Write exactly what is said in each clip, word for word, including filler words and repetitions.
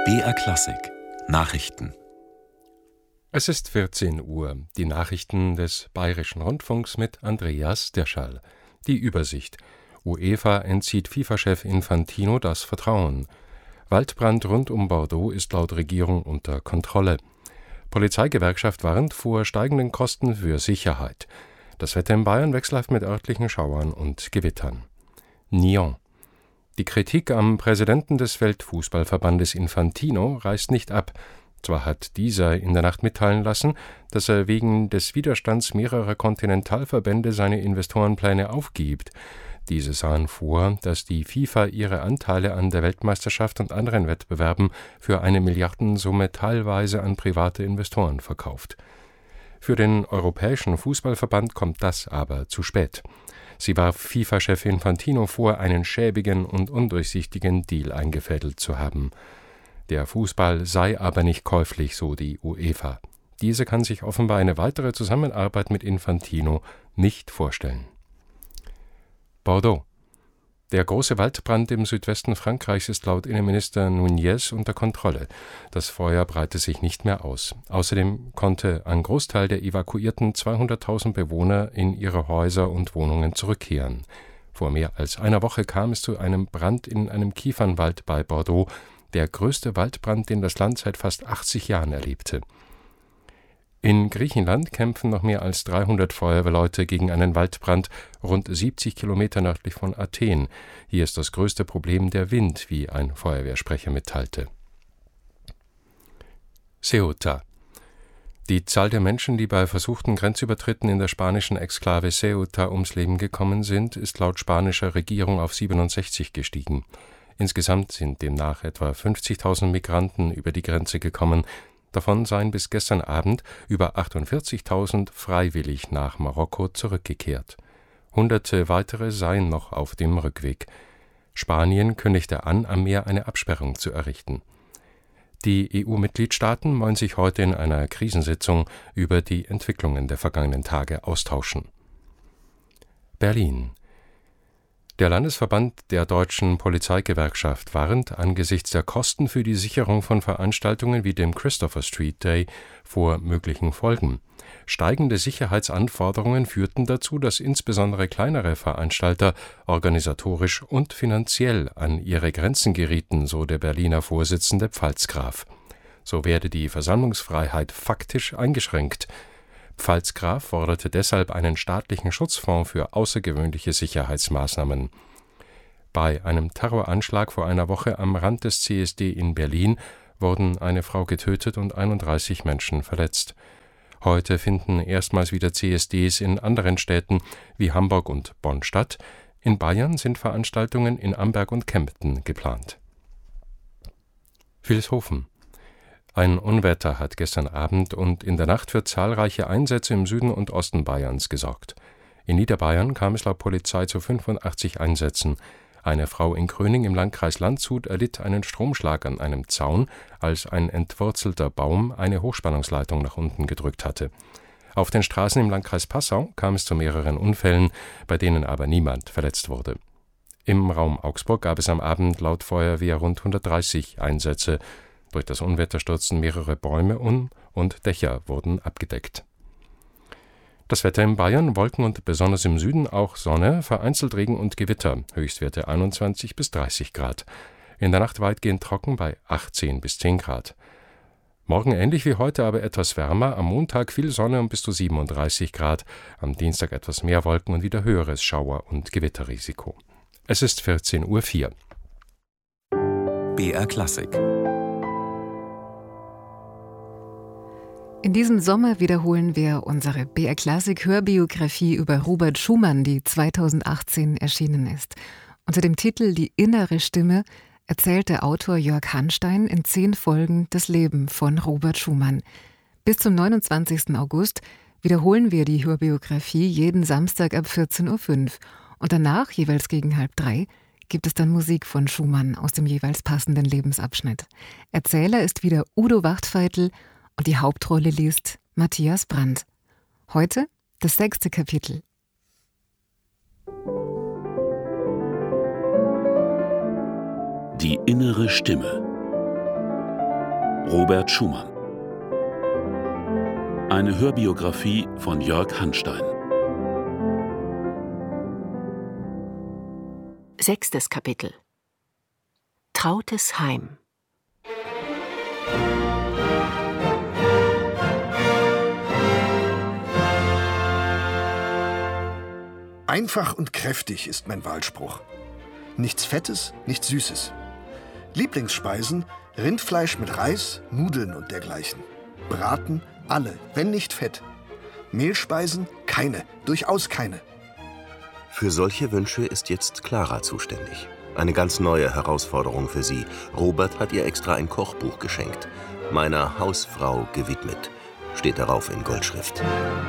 B R Klassik Nachrichten. Es ist vierzehn Uhr. Die Nachrichten des Bayerischen Rundfunks mit Andreas Dirschall. Die Übersicht. UEFA entzieht FIFA-Chef Infantino das Vertrauen. Waldbrand rund um Bordeaux ist laut Regierung unter Kontrolle. Polizeigewerkschaft warnt vor steigenden Kosten für Sicherheit. Das Wetter in Bayern wechselhaft mit örtlichen Schauern und Gewittern. Nyon. Die Kritik am Präsidenten des Weltfußballverbandes Infantino reißt nicht ab. Zwar hat dieser in der Nacht mitteilen lassen, dass er wegen des Widerstands mehrerer Kontinentalverbände seine Investorenpläne aufgibt. Diese sahen vor, dass die FIFA ihre Anteile an der Weltmeisterschaft und anderen Wettbewerben für eine Milliardensumme teilweise an private Investoren verkauft. Für den Europäischen Fußballverband kommt das aber zu spät. Sie warf FIFA-Chef Infantino vor, einen schäbigen und undurchsichtigen Deal eingefädelt zu haben. Der Fußball sei aber nicht käuflich, so die UEFA. Diese kann sich offenbar eine weitere Zusammenarbeit mit Infantino nicht vorstellen. Bordeaux. Der große Waldbrand im Südwesten Frankreichs ist laut Innenminister Nunez unter Kontrolle. Das Feuer breite sich nicht mehr aus. Außerdem konnte ein Großteil der evakuierten zweihunderttausend Bewohner in ihre Häuser und Wohnungen zurückkehren. Vor mehr als einer Woche kam es zu einem Brand in einem Kiefernwald bei Bordeaux, der größte Waldbrand, den das Land seit fast achtzig Jahren erlebte. In Griechenland kämpfen noch mehr als dreihundert Feuerwehrleute gegen einen Waldbrand rund siebzig Kilometer nördlich von Athen. Hier ist das größte Problem der Wind, wie ein Feuerwehrsprecher mitteilte. Ceuta. Die Zahl der Menschen, die bei versuchten Grenzübertritten in der spanischen Exklave Ceuta ums Leben gekommen sind, ist laut spanischer Regierung auf siebenundsechzig gestiegen. Insgesamt sind demnach etwa fünfzigtausend Migranten über die Grenze gekommen. Davon seien bis gestern Abend über achtundvierzigtausend freiwillig nach Marokko zurückgekehrt. Hunderte weitere seien noch auf dem Rückweg. Spanien kündigte an, am Meer eine Absperrung zu errichten. Die E U-Mitgliedstaaten wollen sich heute in einer Krisensitzung über die Entwicklungen der vergangenen Tage austauschen. Berlin. Der Landesverband der Deutschen Polizeigewerkschaft warnt angesichts der Kosten für die Sicherung von Veranstaltungen wie dem Christopher Street Day vor möglichen Folgen. Steigende Sicherheitsanforderungen führten dazu, dass insbesondere kleinere Veranstalter organisatorisch und finanziell an ihre Grenzen gerieten, so der Berliner Vorsitzende Pfalzgraf. So werde die Versammlungsfreiheit faktisch eingeschränkt. Pfalzgraf forderte deshalb einen staatlichen Schutzfonds für außergewöhnliche Sicherheitsmaßnahmen. Bei einem Terroranschlag vor einer Woche am Rand des C S D in Berlin wurden eine Frau getötet und einunddreißig Menschen verletzt. Heute finden erstmals wieder C S Ds in anderen Städten wie Hamburg und Bonn statt. In Bayern sind Veranstaltungen in Amberg und Kempten geplant. Vilshofen. Ein Unwetter hat gestern Abend und in der Nacht für zahlreiche Einsätze im Süden und Osten Bayerns gesorgt. In Niederbayern kam es laut Polizei zu fünfundachtzig Einsätzen. Eine Frau in Kröning im Landkreis Landshut erlitt einen Stromschlag an einem Zaun, als ein entwurzelter Baum eine Hochspannungsleitung nach unten gedrückt hatte. Auf den Straßen im Landkreis Passau kam es zu mehreren Unfällen, bei denen aber niemand verletzt wurde. Im Raum Augsburg gab es am Abend laut Feuerwehr rund hundertdreißig Einsätze. Durch das Unwetter stürzten mehrere Bäume um und Dächer wurden abgedeckt. Das Wetter in Bayern, Wolken und besonders im Süden auch Sonne, vereinzelt Regen und Gewitter, Höchstwerte einundzwanzig bis dreißig Grad. In der Nacht weitgehend trocken bei achtzehn bis zehn Grad. Morgen ähnlich wie heute, aber etwas wärmer, am Montag viel Sonne und bis zu siebenunddreißig Grad, am Dienstag etwas mehr Wolken und wieder höheres Schauer- und Gewitterrisiko. Es ist vierzehn Uhr vier. B R Klassik. In diesem Sommer wiederholen wir unsere B R Klassik Hörbiografie über Robert Schumann, die zweitausendachtzehn erschienen ist. Unter dem Titel Die innere Stimme erzählt der Autor Jörg Hanstein in zehn Folgen das Leben von Robert Schumann. Bis zum neunundzwanzigsten August wiederholen wir die Hörbiografie jeden Samstag ab vierzehn Uhr fünf und danach, jeweils gegen halb drei, gibt es dann Musik von Schumann aus dem jeweils passenden Lebensabschnitt. Erzähler ist wieder Udo Wachtfeitel und die Hauptrolle liest Matthias Brandt. Heute das sechste Kapitel. Die innere Stimme. Robert Schumann. Eine Hörbiografie von Jörg Hanstein. Sechstes Kapitel. Trautes Heim. Einfach und kräftig ist mein Wahlspruch. Nichts Fettes, nichts Süßes. Lieblingsspeisen: Rindfleisch mit Reis, Nudeln und dergleichen. Braten alle, wenn nicht fett. Mehlspeisen keine, durchaus keine. Für solche Wünsche ist jetzt Clara zuständig. Eine ganz neue Herausforderung für sie. Robert hat ihr extra ein Kochbuch geschenkt. Meiner Hausfrau gewidmet, steht darauf in Goldschrift.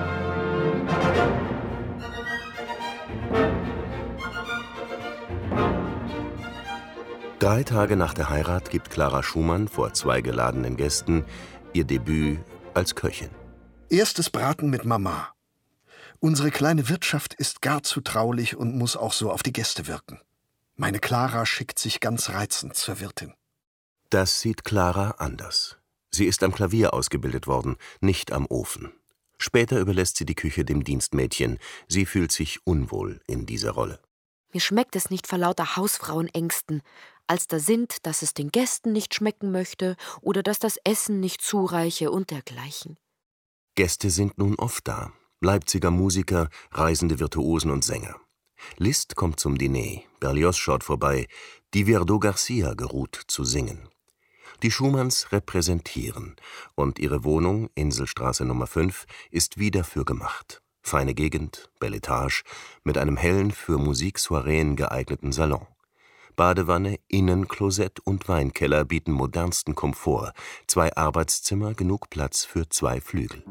Drei Tage nach der Heirat gibt Clara Schumann vor zwei geladenen Gästen ihr Debüt als Köchin. Erstes Braten mit Mama. Unsere kleine Wirtschaft ist gar zu traulich und muss auch so auf die Gäste wirken. Meine Clara schickt sich ganz reizend zur Wirtin. Das sieht Clara anders. Sie ist am Klavier ausgebildet worden, nicht am Ofen. Später überlässt sie die Küche dem Dienstmädchen. Sie fühlt sich unwohl in dieser Rolle. Mir schmeckt es nicht vor lauter Hausfrauenängsten, als da sind, dass es den Gästen nicht schmecken möchte oder dass das Essen nicht zureiche und dergleichen. Gäste sind nun oft da. Leipziger Musiker, reisende Virtuosen und Sänger. Liszt kommt zum Diner, Berlioz schaut vorbei, die Viardot-Garcia geruht zu singen. Die Schumanns repräsentieren und ihre Wohnung, Inselstraße Nummer fünf, ist wie dafür gemacht. Feine Gegend, Belle Etage, mit einem hellen, für Musiksoireen geeigneten Salon. Badewanne, Innenklosett und Weinkeller bieten modernsten Komfort. Zwei Arbeitszimmer, genug Platz für zwei Flügel.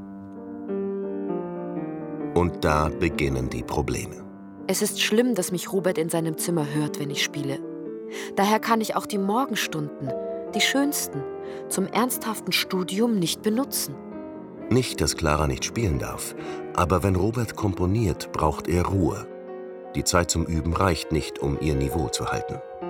Und da beginnen die Probleme. Es ist schlimm, dass mich Robert in seinem Zimmer hört, wenn ich spiele. Daher kann ich auch die Morgenstunden, die schönsten, zum ernsthaften Studium nicht benutzen. Nicht, dass Clara nicht spielen darf, aber wenn Robert komponiert, braucht er Ruhe. Die Zeit zum Üben reicht nicht, um ihr Niveau zu halten.